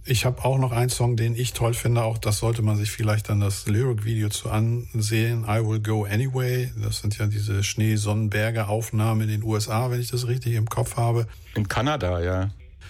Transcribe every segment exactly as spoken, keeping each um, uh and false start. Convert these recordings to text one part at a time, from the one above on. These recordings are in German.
Ich habe auch noch einen Song, den ich toll finde. Auch das sollte man sich vielleicht dann das Lyric-Video zu ansehen. I Will Go Anyway. Das sind ja diese Schnee-Sonnenberge-Aufnahmen in den U S A, wenn ich das richtig im Kopf habe. In Kanada, ja.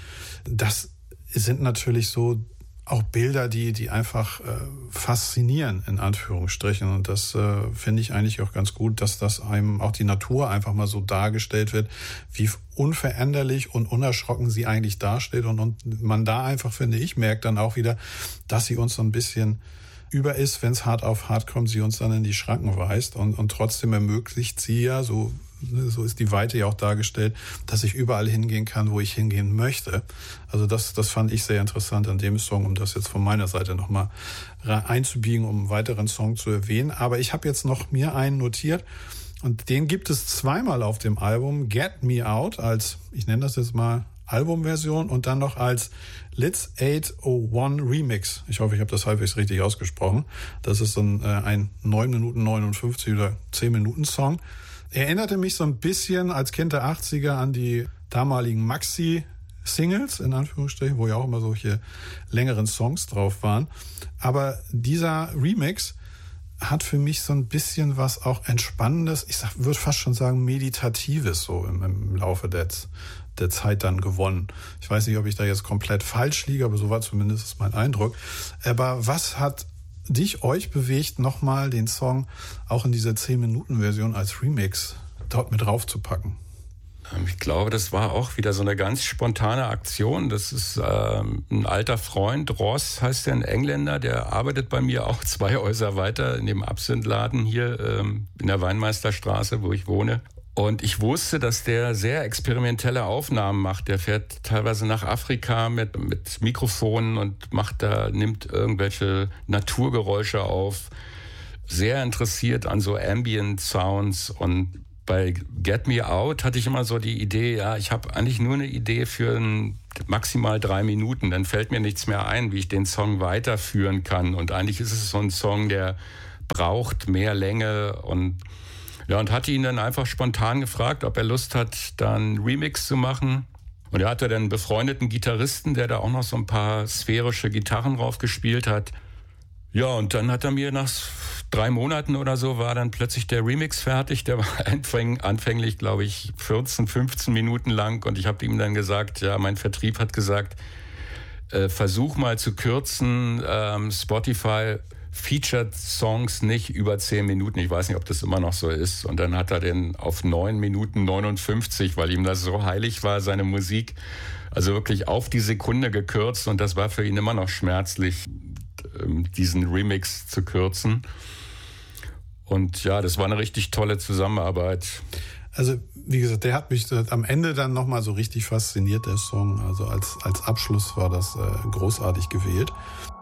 Das sind natürlich so auch Bilder, die die einfach äh, faszinieren, in Anführungsstrichen. Und das äh, finde ich eigentlich auch ganz gut, dass das einem auch die Natur einfach mal so dargestellt wird, wie unveränderlich und unerschrocken sie eigentlich dasteht. Und, und man da einfach, finde ich, merkt dann auch wieder, dass sie uns so ein bisschen über ist, wenn es hart auf hart kommt, sie uns dann in die Schranken weist. Und, und trotzdem ermöglicht sie ja, so so ist die Weite ja auch dargestellt, dass ich überall hingehen kann, wo ich hingehen möchte. Also das, das fand ich sehr interessant an dem Song, um das jetzt von meiner Seite nochmal einzubiegen, um einen weiteren Song zu erwähnen. Aber ich habe jetzt noch mir einen notiert und den gibt es zweimal auf dem Album. Get Me Out als, ich nenne das jetzt mal Albumversion und dann noch als Litz achthunderteins Remix. Ich hoffe, ich habe das halbwegs richtig ausgesprochen. Das ist so ein, ein neun Minuten neunundfünfzig oder zehn Minuten Song. Erinnerte mich so ein bisschen als Kind der achtziger an die damaligen Maxi-Singles, in Anführungsstrichen, wo ja auch immer solche längeren Songs drauf waren. Aber dieser Remix hat für mich so ein bisschen was auch Entspannendes, ich würde fast schon sagen Meditatives so im, im Laufe der, der Zeit dann gewonnen. Ich weiß nicht, ob ich da jetzt komplett falsch liege, aber so war zumindest mein Eindruck. Aber was hat dich, euch bewegt, nochmal den Song auch in dieser zehn Minuten Version als Remix dort mit draufzupacken? Ich glaube, das war auch wieder so eine ganz spontane Aktion. Das ist ähm, ein alter Freund, Ross heißt der, ein Engländer, der arbeitet bei mir auch zwei Häuser weiter in dem Absinth-Laden hier ähm, in der Weinmeisterstraße, wo ich wohne. Und ich wusste, dass der sehr experimentelle Aufnahmen macht. Der fährt teilweise nach Afrika mit, mit Mikrofonen und macht da, nimmt irgendwelche Naturgeräusche auf. Sehr interessiert an so Ambient Sounds. Und bei Get Me Out hatte ich immer so die Idee, ja, ich habe eigentlich nur eine Idee für ein, maximal drei Minuten. Dann fällt mir nichts mehr ein, wie ich den Song weiterführen kann. Und eigentlich ist es so ein Song, der braucht mehr Länge und ja, und hatte ihn dann einfach spontan gefragt, ob er Lust hat, da einen Remix zu machen. Und er hatte dann einen befreundeten Gitarristen, der da auch noch so ein paar sphärische Gitarren drauf gespielt hat. Ja, und dann hat er mir nach drei Monaten oder so war dann plötzlich der Remix fertig. Der war anfäng, anfänglich, glaube ich, vierzehn, fünfzehn Minuten lang. Und ich habe ihm dann gesagt, ja, mein Vertrieb hat gesagt, äh, versuch mal zu kürzen, ähm, Spotify featured Songs nicht über zehn Minuten. Ich weiß nicht, ob das immer noch so ist. Und dann hat er den auf neun Minuten neunundfünfzig, weil ihm das so heilig war, seine Musik, also wirklich auf die Sekunde gekürzt. Und das war für ihn immer noch schmerzlich, diesen Remix zu kürzen. Und ja, das war eine richtig tolle Zusammenarbeit. Also wie gesagt, der hat mich am Ende dann nochmal so richtig fasziniert, der Song. Also als, als Abschluss war das äh, großartig gewählt.